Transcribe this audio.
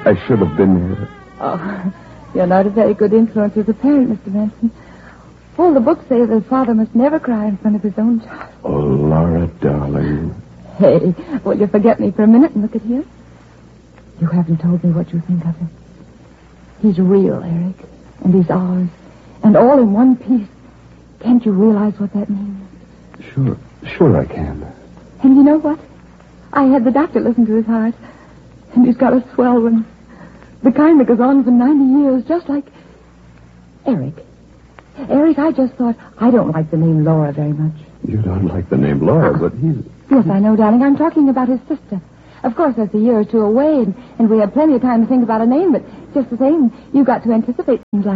I should have been here. Oh, you're not a very good influence as a parent, Mr. Manson. All the books say that a father must never cry in front of his own child. Oh, Laura, darling. Hey, will you forget me for a minute and look at him? You haven't told me what you think of him. He's real, Eric, and he's ours, and all in one piece. Can't you realize what that means? Sure I can. And you know what? I had the doctor listen to his heart, and he's got a swell one. The kind that goes on for 90 years, just like... Eric, I just thought, I don't like the name Laura very much. You don't like the name Laura, but he's... Yes, I know, darling. I'm talking about his sister. Of course, that's a year or two away, and we have plenty of time to think about a name, but just the same, you've got to anticipate things like